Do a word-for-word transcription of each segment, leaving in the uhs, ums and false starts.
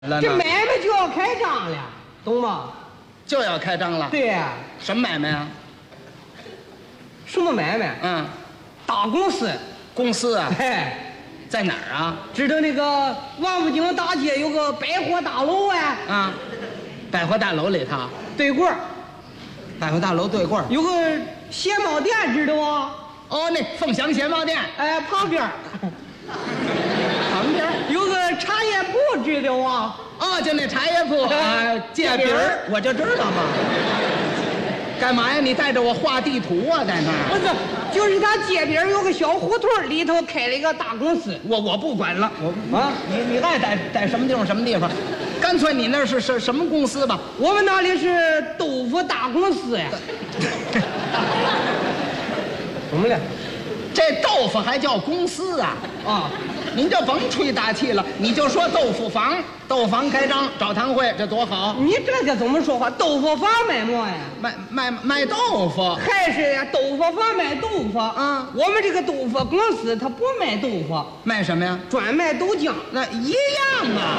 这买卖就要开张了，懂吗？ 就要开张了。 对呀、 什么买卖啊？ 什么买卖？ 嗯， 大公司。 公司啊， 哎， 在哪儿啊？ 知道那个王府井大街有个百货大楼啊？ 啊，百货大楼里头， 对过儿百货大楼对过儿有个鞋帽店，知道吗？ 哦，那凤翔鞋帽店哎，旁边儿旁边儿有个茶叶铺，知道吗？ 哦，就那茶叶铺啊，界饼儿，我就知道嘛。干嘛呀？你带着我画地图啊，在那不儿？ 是，就是他街边儿有个小胡同儿，里头开了一个大公司。 我我不管了，我啊， 你你爱在在什么地方什么地方，干脆你那是是什么公司吧？ 我们那里是豆腐大公司呀。怎么了？ 这豆腐还叫公司啊？ 啊， 您就甭吹大气了，你就说豆腐房，豆腐房开张找堂会，这多好！ 你这个怎么说话？豆腐坊卖么呀？ 卖卖卖豆腐， 还是呀，豆腐坊卖豆腐。 嗯我们这个豆腐公司它不卖豆腐， 卖什么呀？ 专卖豆浆。 那一样啊，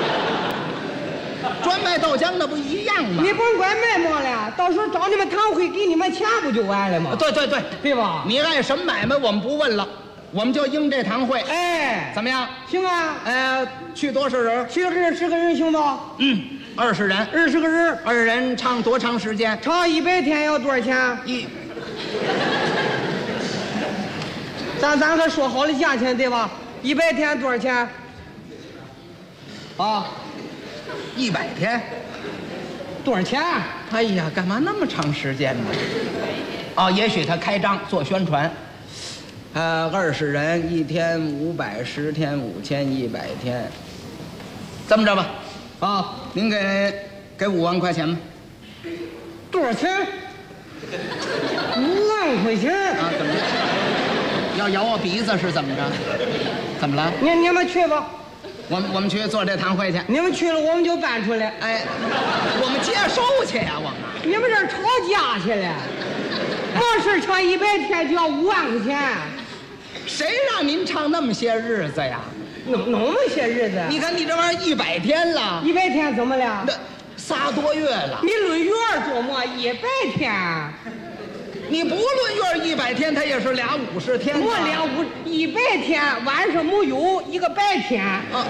专卖豆浆那不一样吗？ 你甭管卖么了，到时候找你们堂会给你们钱不就完了吗？ 对对对， 对吧？ 你爱什么买卖我们不问了，我们就应这堂会， 哎， 怎么样？ 行啊， 呃，去多少人？ 去个人十个人行不？ 嗯，二十人。 二十个人， 二十人唱多长时间？ 唱一百天要多少钱？ 一咱咱可说好了价钱对吧？一百天多少钱？啊， 一百天。 多少钱？ 哎呀，干嘛那么长时间呢？哦，也许他开张做宣传。呃，二十人一天五百，十天五千，一百天。这么着吧， 啊， 您给给五万块钱吧。 多少钱？五万块钱。 啊，怎么着？要咬我鼻子是怎么着？怎么了？ 你你们去吧， 我们我们去做这堂会去。 你们去了我们就搬出来。 哎，我们接收去呀、我们。 你们这儿吵架去了？光是唱一百天就要五万块钱， 谁让您唱那么些日子呀？ 那那么些日子？ 你看你这玩意儿一百天了， 一百天怎么了那？仨多月了。 你论月做么？一百天， 你不论月一百天，它也是俩五十天。 我俩五一百天，晚上没有一个白天。 啊，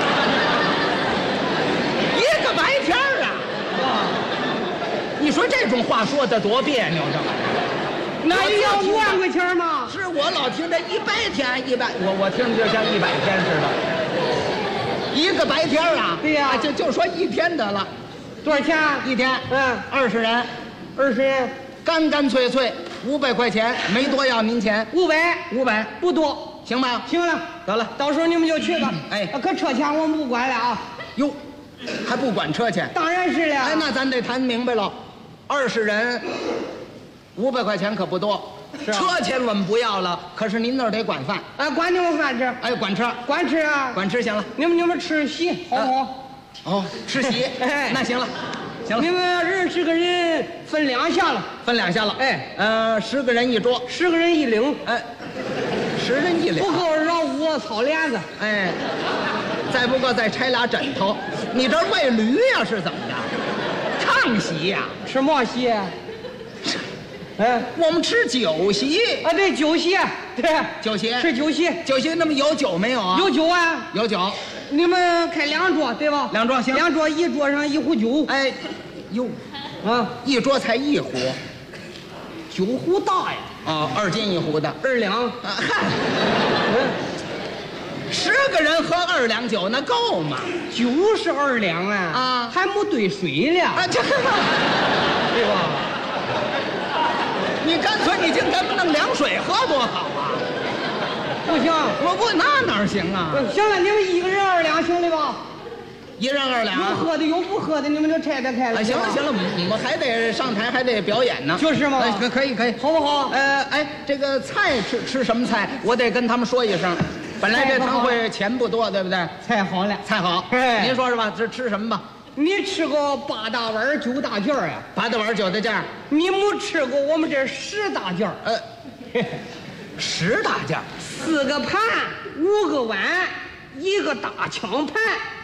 一个白天儿啊！ 啊， 你说这种话说的多别扭，这玩意儿。 那也要五万块钱吗？ 是我老听这一百天一百，我我听着就像一百天似的。一个白天儿啊！ 对呀啊就就说一天得了， 多少钱？ 一天， 嗯， 二十人， 二十人， 干干脆脆五百块钱，没多要您钱， 五百， 五百不多。 行吧？ 行了， 得了。 到时候你们就去吧。 哎可车钱我们不管了啊。 哟，还不管车钱？ 当然是了。 哎，那咱得谈明白了，二十人，五百块钱可不多。 是啊车钱我们不要了，可是您那儿得管饭。 啊，管你们饭吃， 哎，管车， 管吃啊。 管吃行了。 你们你们吃席好不好？ 哦，吃席。 哎那行了，行你了， 们二十个人分两下了， 分两下了。 哎， 呃，十个人一桌， 十个人一领， 哎，十人一两。 不够让五草帘子。 哎，再不够再拆俩枕头。你这喂驴呀、是怎么着？唱席呀、 吃么席？哎， 我们吃酒席。 啊对，酒席，对， 酒席吃酒席， 酒席那么有酒没有啊？ 有酒啊。 有酒。 你们开两桌对吧？ 两桌行两桌一桌上一壶酒。 哎，哟， 啊， 一桌才一壶酒壶大呀， 啊，二斤一壶的。 二两。 啊嗨， 嗯， 十个人喝二两酒那够吗？ 酒是二两啊， 啊还没兑水了， 啊，这对吧？ 你干脆你就咱们弄凉水喝多好啊！ 不行， 我不那哪儿行啊？ 行了，你们一个人二两行了吧？ 一人二两。 有喝的有不喝的，你们就拆开开了。 啊，行了行了，我们还得上台，还得表演呢。 就是嘛哎可可以可以， 好不好？ 呃，哎，这个菜吃吃什么菜？我得跟他们说一声。本来这堂会钱不多，对不对？ 菜好了， 菜好， 哎您说说吧，这吃什么吧？ 你吃过八大碗九大件儿呀？ 八大碗九大件儿， 你没吃过我们这十大件儿？ 呃，十大件儿， 四个盘，五个碗，一个大枪盘，